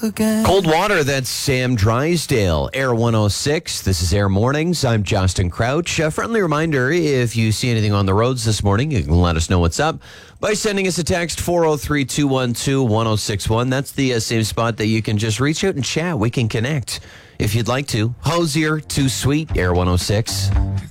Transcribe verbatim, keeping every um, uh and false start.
again. Cold water, that's Sam Drysdale. Air one oh six. This is Air Mornings. I'm Justin Crouch. A friendly reminder, if you see anything on the roads this morning, you can let us know what's up by sending us a text, four oh three, two one two, one oh six one. That's the uh, same spot that you can just reach out and chat. We can connect if you'd like to. Hosier, Too Sweet, Air one oh six.